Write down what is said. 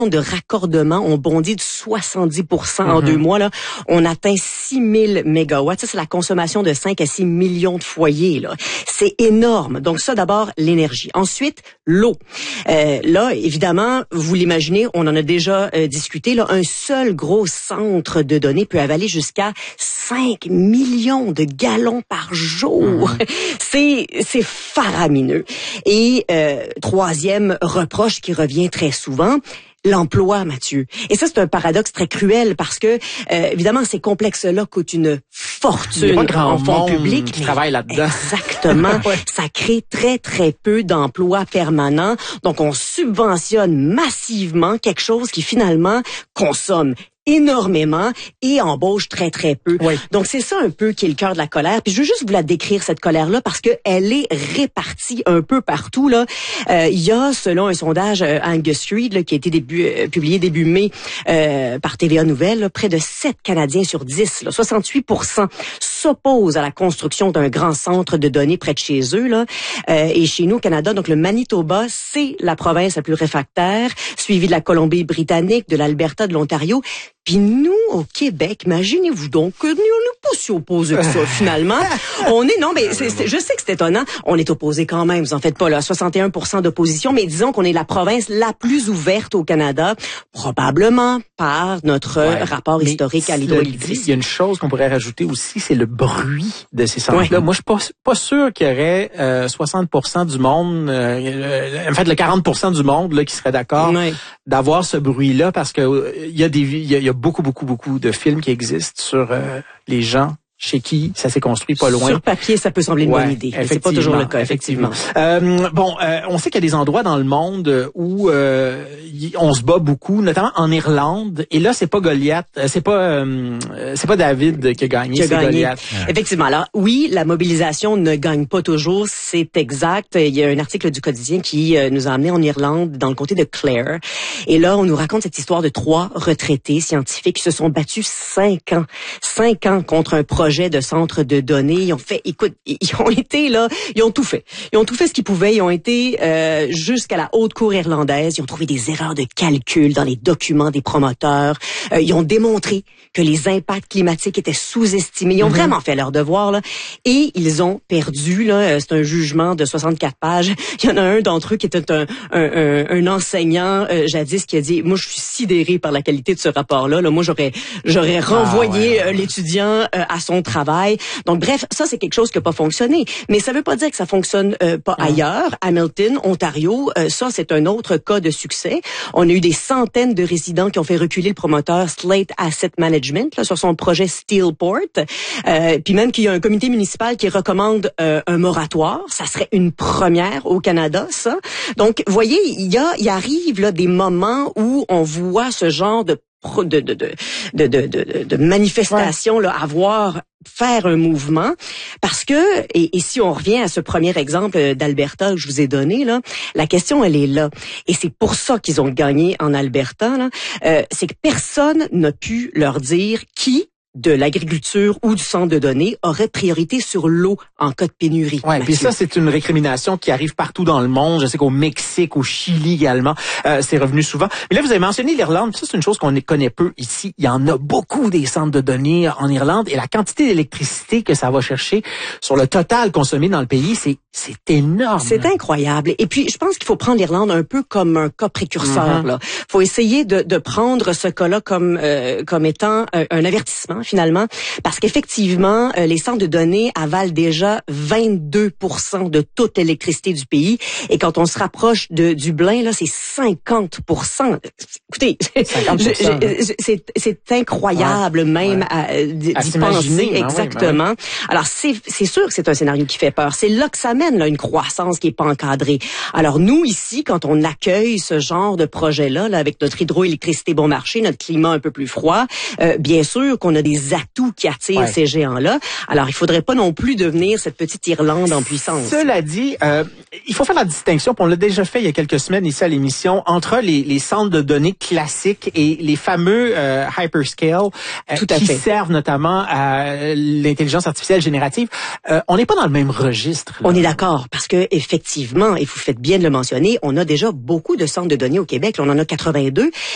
de raccordement ont bondi de 70% en 2 mois. Là. On atteint 6000 mégawatts. Ça, c'est la consommation de 5 à 6 millions de foyers. Là. C'est énorme. Donc ça, d'abord, l'énergie. Ensuite, l'eau. Là, évidemment, vous l'imaginez, on en a déjà discuté. Là, un seul gros centre de données peut avaler jusqu'à 5 millions de gallons par jour. C'est faramineux. Et troisième reproche qui revient très souvent, l'emploi, Mathieu. Et ça, c'est un paradoxe très cruel parce que, évidemment, ces complexes-là coûtent une fortune en fonds publics. Qui travaille là-dedans. Exactement. Ouais. Ça crée très, très peu d'emplois permanents. Donc, on subventionne massivement quelque chose qui, finalement, consomme énormément et embauche très, très peu. Oui. Donc, c'est ça un peu qui est le cœur de la colère. Puis, je veux juste vous la décrire, cette colère-là, parce que elle est répartie un peu partout, là. Il y a, selon un sondage Angus Reid, là, qui a été publié début mai par TVA Nouvelles, là, près de 7 Canadiens sur 10, là, 68% s'opposent à la construction d'un grand centre de données près de chez eux, là. Et chez nous, au Canada, donc le Manitoba, c'est la province la plus réfractaire, suivie de la Colombie-Britannique, de l'Alberta, de l'Ontario. Puis nous, au Québec, imaginez-vous donc que nous, on n'est pas si opposés que ça, finalement. On est, non, mais je sais que c'est étonnant. On est opposés quand même, vous en faites pas, là, 61% d'opposition, mais disons qu'on est la province la plus ouverte au Canada, probablement par notre rapport historique à l'hydroélectricité. Il y a une chose qu'on pourrait rajouter aussi, c'est le bruit de ces centres-là. Moi, je suis pas sûr qu'il y aurait 60% du monde, en fait, le 40% du monde là qui serait d'accord d'avoir ce bruit-là, parce que il y a beaucoup de films qui existent sur les gens chez qui ça s'est construit pas loin. Sur papier, ça peut sembler une bonne idée, mais c'est pas toujours le cas, effectivement. On sait qu'il y a des endroits dans le monde où on se bat beaucoup, notamment en Irlande. Et là, c'est pas Goliath, c'est pas David qui a gagné, c'est Goliath. Effectivement. Alors oui, la mobilisation ne gagne pas toujours, c'est exact. Il y a un article du quotidien qui nous a amené en Irlande, dans le comté de Clare. Et là, on nous raconte cette histoire de 3 retraités scientifiques qui se sont battus 5 ans contre un projet de centre de données. Ils ont fait, écoute, ils ont tout fait. Ils ont tout fait ce qu'ils pouvaient. Ils ont été jusqu'à la haute cour irlandaise. Ils ont trouvé des erreurs de calcul dans les documents des promoteurs. Ils ont démontré que les impacts climatiques étaient sous-estimés. Ils ont vraiment fait leur devoir, là. Et ils ont perdu, là. C'est un jugement de 64 pages. Il y en a un d'entre eux qui était un enseignant jadis qui a dit, moi, je suis sidéré par la qualité de ce rapport-là. Là, moi, j'aurais renvoyé l'étudiant à son travail. Donc, bref, ça, c'est quelque chose qui n'a pas fonctionné. Mais ça veut pas dire que ça fonctionne pas ailleurs. Hamilton, Ontario, ça, c'est un autre cas de succès. On a eu des centaines de résidents qui ont fait reculer le promoteur Slate Asset Management là, sur son projet Steelport. Puis même qu'il y a un comité municipal qui recommande un moratoire. Ça serait une première au Canada, ça. Donc, vous voyez, il arrive là des moments où on voit ce genre de manifestation là, faire un mouvement, parce que et si on revient à ce premier exemple d'Alberta que je vous ai donné là, la question elle est là, et c'est pour ça qu'ils ont gagné en Alberta là, c'est que personne n'a pu leur dire qui de l'agriculture ou du centre de données aurait priorité sur l'eau en cas de pénurie. Ouais, puis ça c'est une récrimination qui arrive partout dans le monde. Je sais qu'au Mexique, au Chili également, c'est revenu souvent. Mais là vous avez mentionné l'Irlande, ça c'est une chose qu'on connaît peu ici. Il y en a beaucoup des centres de données en Irlande et la quantité d'électricité que ça va chercher sur le total consommé dans le pays, c'est énorme. C'est incroyable. Et puis je pense qu'il faut prendre l'Irlande un peu comme un cas précurseur là. Faut essayer de prendre ce cas-là comme étant un avertissement finalement, parce qu'effectivement, les centres de données avalent déjà 22% de toute l'électricité du pays, et quand on se rapproche de Dublin, là, c'est 50%. Écoutez, 50%. C'est incroyable même d'y penser exactement. Alors, c'est sûr que c'est un scénario qui fait peur. C'est là que ça mène, là, une croissance qui est pas encadrée. Alors, nous, ici, quand on accueille ce genre de projet-là, là, avec notre hydroélectricité bon marché, notre climat un peu plus froid, bien sûr qu'on a des atouts qui attirent ces géants-là. Alors, il faudrait pas non plus devenir cette petite Irlande en puissance. Cela dit, il faut faire la distinction, puis on l'a déjà fait il y a quelques semaines ici à l'émission, entre les centres de données classiques et les fameux hyperscale qui servent notamment à l'intelligence artificielle générative. On n'est pas dans le même registre. Là. On est d'accord, parce que effectivement, et vous faites bien de le mentionner, on a déjà beaucoup de centres de données au Québec. Là, on en a 82.